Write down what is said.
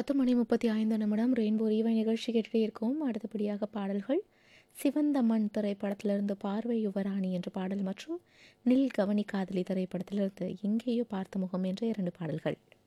10:35 rainbow ரீவை நிகழ்ச்சி கேட்டுகிட்டே இருக்கோம். அடுத்தபடியாக பாடல்கள் சிவந்த மண் திரைப்படத்திலிருந்து பார்வை யுவராணி என்ற பாடல் மற்றும் நில் கவனி காதலி திரைப்படத்திலிருந்து எங்கேயோ பார்த்த முகம் என்ற 2 பாடல்கள்.